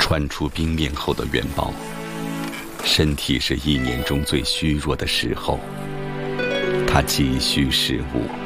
穿出冰面后的元宝，身体是一年中最虚弱的时候，他急需食物。